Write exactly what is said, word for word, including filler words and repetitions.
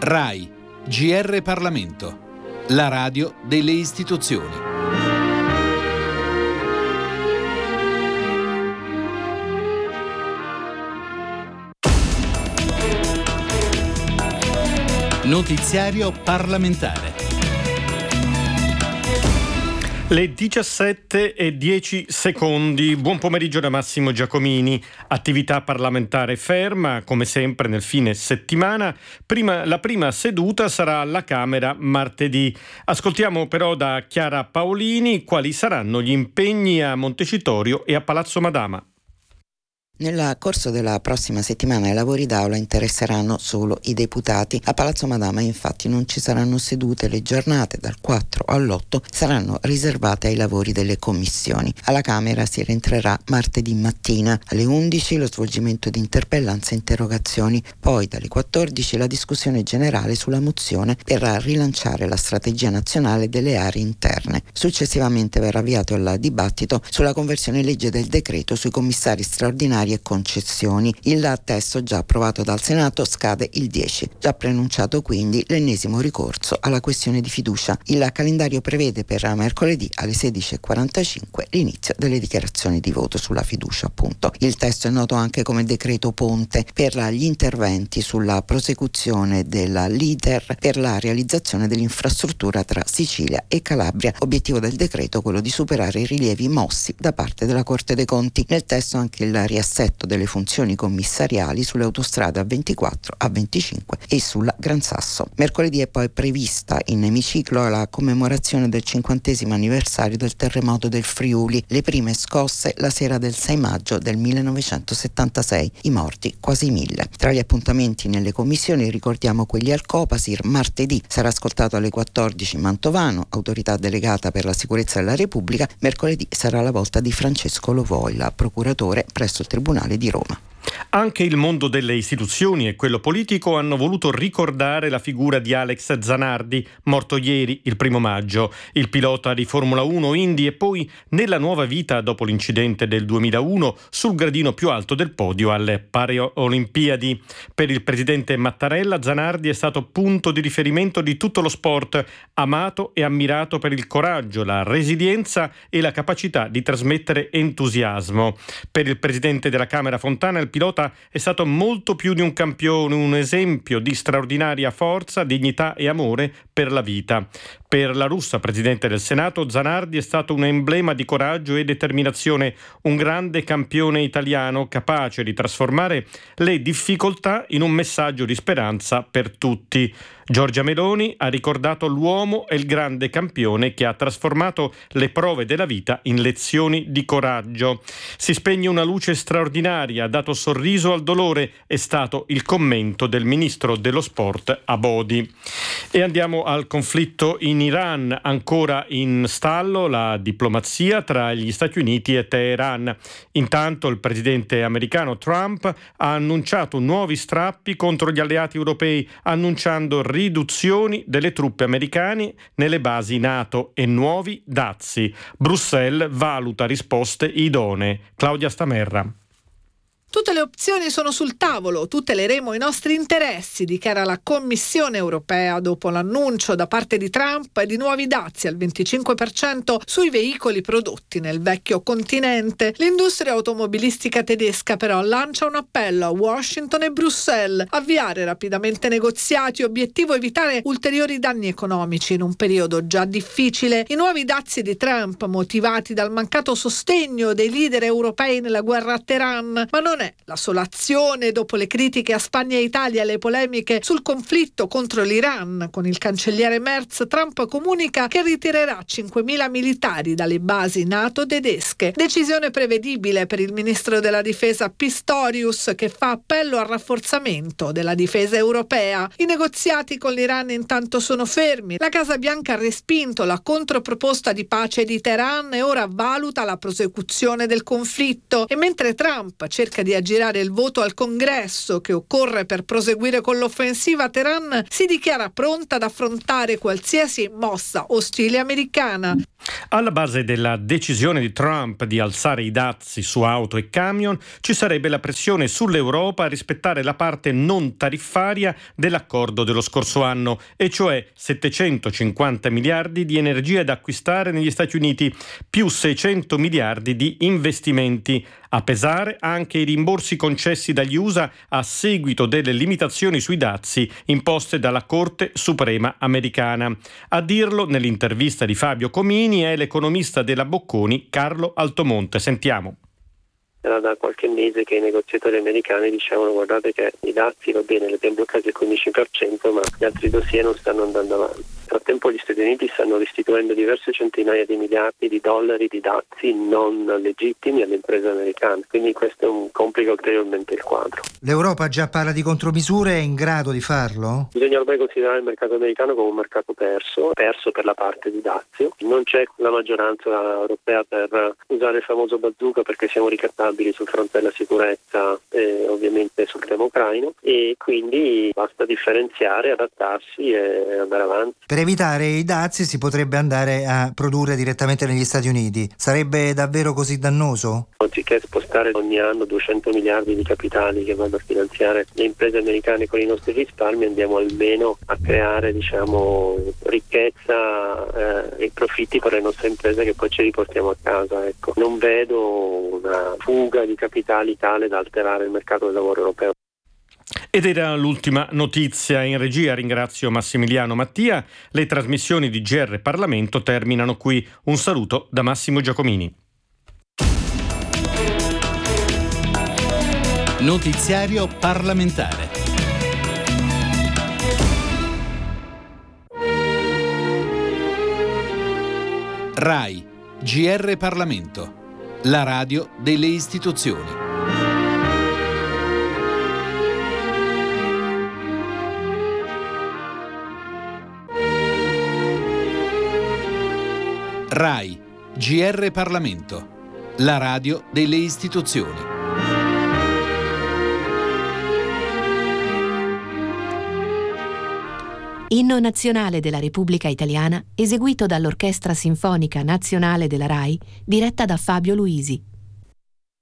RAI, G R Parlamento, la radio delle istituzioni. Notiziario parlamentare. Le diciassette e dieci secondi. Buon pomeriggio da Massimo Giacomini. Attività parlamentare ferma, come sempre nel fine settimana. Prima, la prima seduta sarà alla Camera martedì. Ascoltiamo però da Chiara Paolini quali saranno gli impegni a Montecitorio e a Palazzo Madama. Nel corso della prossima settimana i lavori d'aula interesseranno solo i deputati. A Palazzo Madama infatti non ci saranno sedute, le giornate dal quattro all'otto saranno riservate ai lavori delle commissioni. Alla Camera si rientrerà martedì mattina alle undici lo svolgimento di interpellanze e interrogazioni, poi dalle quattordici la discussione generale sulla mozione per rilanciare la strategia nazionale delle aree interne. Successivamente verrà avviato il dibattito sulla conversione in legge del decreto sui commissari straordinari e concessioni. Il testo già approvato dal Senato scade il dieci. Già preannunciato quindi l'ennesimo ricorso alla questione di fiducia. Il calendario prevede per mercoledì alle sedici e quarantacinque l'inizio delle dichiarazioni di voto sulla fiducia, appunto. Il testo è noto anche come decreto ponte per gli interventi sulla prosecuzione dell'iter per la realizzazione dell'infrastruttura tra Sicilia e Calabria. Obiettivo del decreto quello di superare i rilievi mossi da parte della Corte dei Conti. Nel testo anche il riassetto delle funzioni commissariali sulle autostrade A ventiquattro, A venticinque e sulla Gran Sasso. Mercoledì è poi prevista in emiciclo la commemorazione del cinquantesimo anniversario del terremoto del Friuli, le prime scosse la sera del sei maggio del millenovecentosettantasei, i morti quasi mille. Tra gli appuntamenti nelle commissioni ricordiamo quelli al Copasir. Martedì sarà ascoltato alle quattordici Mantovano, autorità delegata per la sicurezza della Repubblica. Mercoledì sarà la volta di Francesco Lovoila, procuratore presso il Tribunale di Roma. Anche il mondo delle istituzioni e quello politico hanno voluto ricordare la figura di Alex Zanardi, morto ieri, il primo maggio, il pilota di Formula uno Indy e poi nella nuova vita dopo l'incidente del duemilauno sul gradino più alto del podio alle Paralimpiadi. Per il presidente Mattarella, Zanardi è stato punto di riferimento di tutto lo sport, amato e ammirato per il coraggio, la resilienza e la capacità di trasmettere entusiasmo. Per il presidente della Camera Fontana, il pilota è stato molto più di un campione, un esempio di straordinaria forza, dignità e amore per la vita. Per la russa presidente del Senato, Zanardi è stato un emblema di coraggio e determinazione, un grande campione italiano capace di trasformare le difficoltà in un messaggio di speranza per tutti. Giorgia Meloni ha ricordato l'uomo e il grande campione che ha trasformato le prove della vita in lezioni di coraggio. Si spegne una luce straordinaria, ha dato sorriso al dolore, è stato il commento del ministro dello sport Abodi. E andiamo al conflitto in Iran, ancora in stallo la diplomazia tra gli Stati Uniti e Teheran. Intanto il presidente americano Trump ha annunciato nuovi strappi contro gli alleati europei, annunciando riduzioni delle truppe americane nelle basi NATO e nuovi dazi. Bruxelles valuta risposte idonee. Claudia Stamerra. Tutte le opzioni sono sul tavolo, tuteleremo i nostri interessi, dichiara la Commissione europea dopo l'annuncio da parte di Trump di nuovi dazi al venticinque per cento sui veicoli prodotti nel vecchio continente. L'industria automobilistica tedesca però lancia un appello a Washington e Bruxelles: avviare rapidamente negoziati, obiettivo evitare ulteriori danni economici in un periodo già difficile. I nuovi dazi di Trump, motivati dal mancato sostegno dei leader europei nella guerra a Teheran, ma non è la sola azione. Dopo le critiche a Spagna e Italia e le polemiche sul conflitto contro l'Iran con il cancelliere Merz, Trump comunica che ritirerà cinquemila militari dalle basi NATO tedesche. Decisione prevedibile per il ministro della difesa Pistorius, che fa appello al rafforzamento della difesa europea. I negoziati con l'Iran intanto sono fermi. La Casa Bianca ha respinto la controproposta di pace di Teheran e ora valuta la prosecuzione del conflitto. E mentre Trump cerca di di aggirare il voto al Congresso che occorre per proseguire con l'offensiva, Teheran si dichiara pronta ad affrontare qualsiasi mossa ostile americana. Alla base della decisione di Trump di alzare i dazi su auto e camion ci sarebbe la pressione sull'Europa a rispettare la parte non tariffaria dell'accordo dello scorso anno, e cioè settecentocinquanta miliardi di energia da acquistare negli Stati Uniti, più seicento miliardi di investimenti. A pesare anche i rimborsi concessi dagli U S A a seguito delle limitazioni sui dazi imposte dalla Corte Suprema americana. A dirlo nell'intervista di Fabio Comini è l'economista della Bocconi Carlo Altomonte. Sentiamo. Era da qualche mese che i negoziatori americani dicevano: guardate che i dazi, va bene, li abbiamo bloccati al quindici per cento, ma gli altri dossier non stanno andando avanti. Nel frattempo gli Stati Uniti stanno restituendo diverse centinaia di miliardi di dollari di dazi non legittimi alle imprese americane, quindi questo complica ulteriormente il quadro. L'Europa già parla di contromisure, è in grado di farlo? Bisogna ormai considerare il mercato americano come un mercato perso, perso per la parte di dazio. Non c'è la maggioranza europea per usare il famoso bazooka perché siamo ricattabili sul fronte della sicurezza e ovviamente sul tema ucraino, e quindi basta differenziare, adattarsi e andare avanti. Per evitare i dazi si potrebbe andare a produrre direttamente negli Stati Uniti. Sarebbe davvero così dannoso? Anziché spostare ogni anno duecento miliardi di capitali che vanno a finanziare le imprese americane con i nostri risparmi, andiamo almeno a creare, diciamo, ricchezza eh, e profitti per le nostre imprese che poi ci riportiamo a casa. Ecco. Non vedo una fuga di capitali tale da alterare il mercato del lavoro europeo. Ed era l'ultima notizia. In regia ringrazio Massimiliano Mattia. Le trasmissioni di G R Parlamento terminano qui. Un saluto da Massimo Giacomini. Notiziario parlamentare. RAI, G R Parlamento, la radio delle istituzioni. RAI, G R Parlamento, la radio delle istituzioni. Inno nazionale della Repubblica Italiana, eseguito dall'Orchestra Sinfonica Nazionale della RAI, diretta da Fabio Luisi.